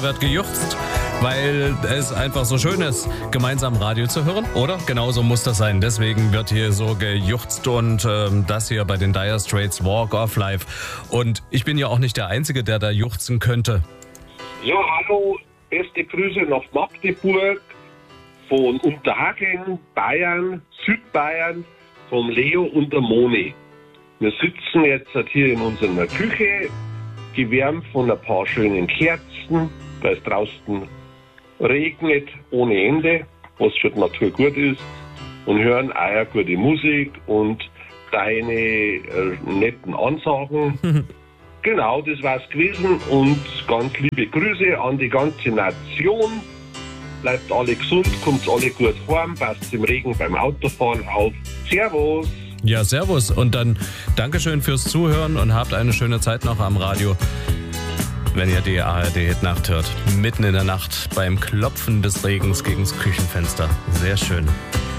wird gejuchzt, weil es einfach so schön ist, gemeinsam Radio zu hören, oder? Genauso muss das sein. Deswegen wird hier so gejuchzt und das hier bei den Dire Straits Walk of Life. Und ich bin ja auch nicht der Einzige, der da juchzen könnte. Ja, hallo, beste Grüße nach Magdeburg, von Unterhaching, Bayern, Südbayern, vom Leo und der Moni. Wir sitzen jetzt hier in unserer Küche, gewärmt von ein paar schönen Kerzen, weil es draußen regnet ohne Ende, was für die Natur gut ist, und hören auch eine gute Musik und deine netten Ansagen. Genau, das war's gewesen und ganz liebe Grüße an die ganze Nation. Bleibt alle gesund, kommt alle gut heim, passt im Regen beim Autofahren auf. Servus! Ja, servus und dann Dankeschön fürs Zuhören und habt eine schöne Zeit noch am Radio, wenn ihr die ARD-Hit-Nacht hört. Mitten in der Nacht beim Klopfen des Regens gegens Küchenfenster. Sehr schön.